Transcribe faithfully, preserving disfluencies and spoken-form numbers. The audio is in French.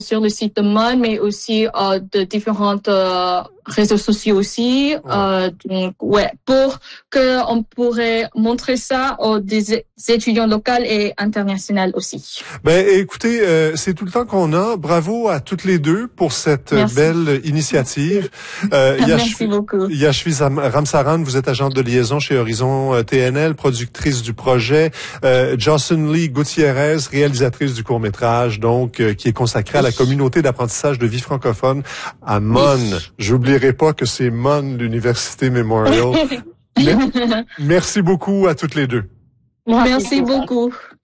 sur le site de M O N, mais aussi euh, de différentes euh, réseaux sociaux aussi. Ouais. Euh, donc, ouais, pour que on pourrait montrer ça aux des étudiants locaux et internationaux aussi. Ben, écoutez, euh, c'est tout le temps qu'on a. Bravo à toutes les deux pour cette Merci. belle initiative. Euh, Merci beaucoup. Yashvi Ramsaran, vous êtes agente de liaison chez Horizon T N L, productrice du projet. Euh, Jocelyn Lee Gutiérrez, réalisatrice du court-métrage, donc, euh, qui est consacré à la communauté d'apprentissage de vie francophone à M O N. J'oublierai pas que c'est M O N, l'Université Memorial. Merci beaucoup à toutes les deux. Merci beaucoup.